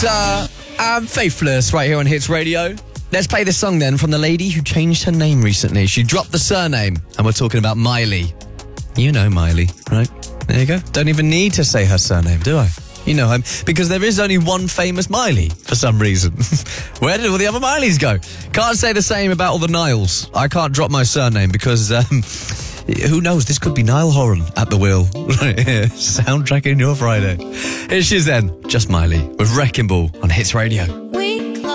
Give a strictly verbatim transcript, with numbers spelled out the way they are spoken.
Uh, I'm Faithless right here on Hits Radio. Let's play this song then from the lady who changed her name recently. She dropped the surname, and we're talking about Miley. You know Miley, right? There you go. Don't even need to say her surname, do I? You know him, because there is only one famous Miley for some reason. Where did all the other Mileys go? Can't say the same about all the Niles. I can't drop my surname because, um, who knows, this could be Niall Horan at the wheel. Right here, soundtracking your Friday. Here she is then, just Miley, with Wrecking Ball on Hits Radio.